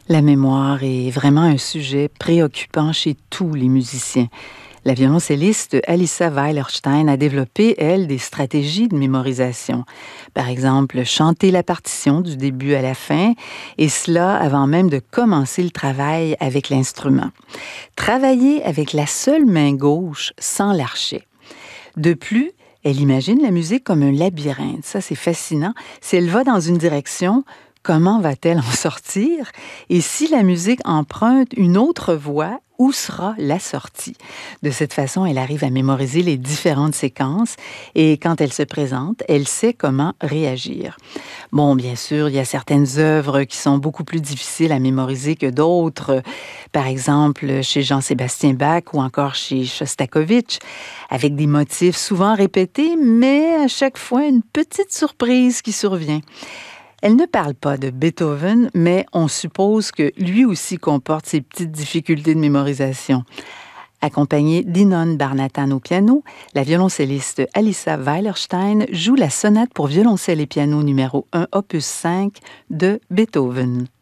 La mémoire est vraiment un sujet préoccupant chez tous les musiciens. La violoncelliste Alissa Weilerstein a développé, elle, des stratégies de mémorisation. Par exemple, chanter la partition du début à la fin, et cela avant même de commencer le travail avec l'instrument. Travailler avec la seule main gauche sans l'archet. De plus, elle imagine la musique comme un labyrinthe. Ça, c'est fascinant. Si elle va dans une direction, comment va-t-elle en sortir? Et si la musique emprunte une autre voie, où sera la sortie? De cette façon, elle arrive à mémoriser les différentes séquences et quand elle se présente, elle sait comment réagir. Bon, bien sûr, il y a certaines œuvres qui sont beaucoup plus difficiles à mémoriser que d'autres. Par exemple, chez Jean-Sébastien Bach ou encore chez Shostakovich, avec des motifs souvent répétés, mais à chaque fois une petite surprise qui survient. Elle ne parle pas de Beethoven, mais on suppose que lui aussi comporte ses petites difficultés de mémorisation. Accompagnée d'Inon Barnatan au piano, la violoncelliste Alissa Weilerstein joue la sonate pour violoncelle et piano numéro 1, opus 5 de Beethoven.